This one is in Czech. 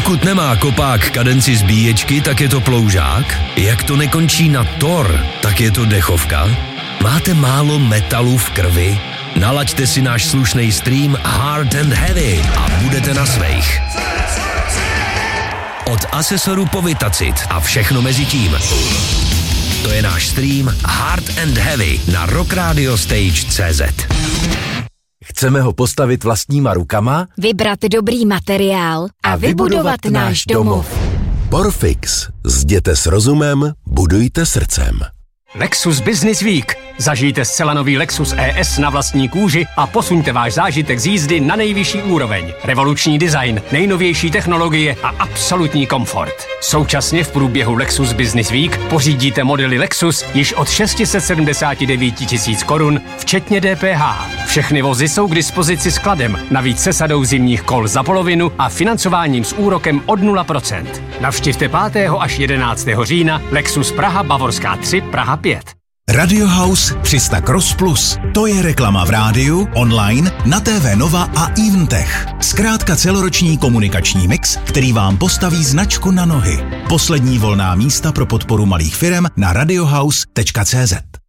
Pokud nemá kopák kadenci zbíječky, tak je to ploužák? Jak to nekončí na tor, tak je to dechovka? Máte málo metalu v krvi? Nalaďte si náš slušný stream Hard and Heavy a budete na svejch. Od Asesoru po Vitacit a všechno mezi tím. To je náš stream Hard and Heavy na rockradiostage.cz. Chceme ho postavit vlastníma rukama, vybrat dobrý materiál a vybudovat náš domov. Porfix. Zděte s rozumem, budujte srdcem. Lexus Business Week. Zažijte zcela nový Lexus ES na vlastní kůži a posuňte váš zážitek z jízdy na nejvyšší úroveň. Revoluční design, nejnovější technologie a absolutní komfort. Současně v průběhu Lexus Business Week pořídíte modely Lexus již od 679 000 korun, včetně DPH. Všechny vozy jsou k dispozici skladem, navíc se sadou zimních kol za polovinu a financováním s úrokem od 0%. Navštivte 5. až 11. října Lexus Praha Bavorská 3, Praha 5. Radio House 300 Cross Plus. To je reklama v rádiu, online, na TV Nova a Eventech. Zkrátka celoroční komunikační mix, který vám postaví značku na nohy. Poslední volná místa pro podporu malých firem na radiohouse.cz.